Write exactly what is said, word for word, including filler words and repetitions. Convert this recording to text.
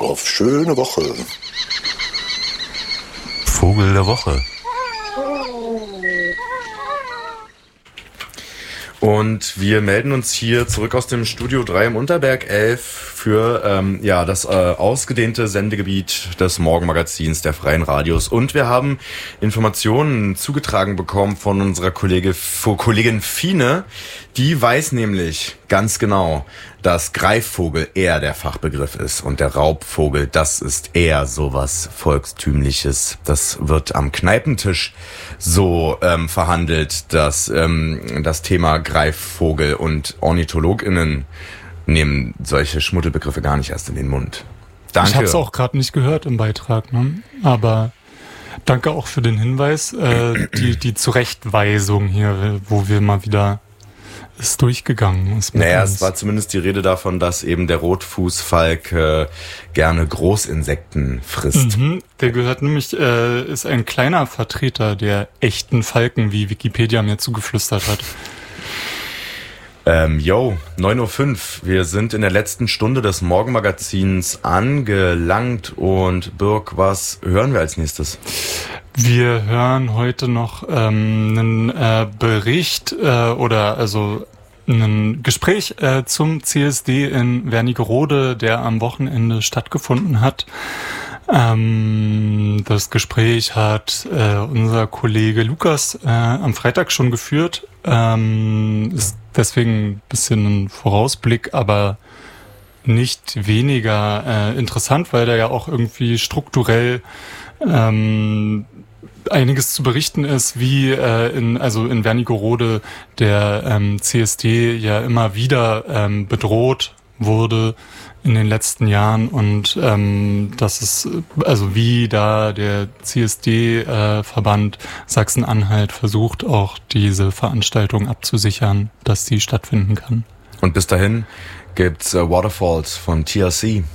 drauf. Schöne Woche. Vogel der Woche. Und wir melden uns hier zurück aus dem Studio drei im Unterberg elf für ähm, ja das äh, ausgedehnte Sendegebiet des Morgenmagazins der Freien Radios. Und wir haben Informationen zugetragen bekommen von unserer Kollege, Kollegin Fine. Die weiß nämlich ganz genau, dass Greifvogel eher der Fachbegriff ist und der Raubvogel, das ist eher sowas Volkstümliches. Das wird am Kneipentisch so ähm, verhandelt, dass ähm, das Thema Greifvogel und OrnithologInnen nehmen solche Schmuddelbegriffe gar nicht erst in den Mund. Danke. Ich habe es auch gerade nicht gehört im Beitrag, ne? Aber danke auch für den Hinweis, äh, die, die Zurechtweisung hier, wo wir mal wieder ist durchgegangen. Ist naja, uns. Es war zumindest die Rede davon, dass eben der Rotfußfalk äh, gerne Großinsekten frisst. Mhm, der gehört nämlich, äh, ist ein kleiner Vertreter der echten Falken, wie Wikipedia mir zugeflüstert hat. Ähm, yo, neun Uhr fünf. Wir sind in der letzten Stunde des Morgenmagazins angelangt. Und Birk, was hören wir als nächstes? Wir hören heute noch ähm, einen äh, Bericht äh, oder also ein Gespräch äh, zum C S D in Wernigerode, der am Wochenende stattgefunden hat. Ähm, das Gespräch hat äh, unser Kollege Lukas äh, am Freitag schon geführt. Ähm, ist deswegen ein bisschen ein Vorausblick, aber nicht weniger äh, interessant, weil da ja auch irgendwie strukturell ähm, einiges zu berichten ist, wie äh, in also in Wernigerode der ähm, C S D ja immer wieder ähm, bedroht wurde in den letzten Jahren und ähm, das ist also wie da der C S D-Verband äh, Sachsen-Anhalt versucht, auch diese Veranstaltung abzusichern, dass sie stattfinden kann. Und bis dahin gibt's äh, Waterfalls von T R C.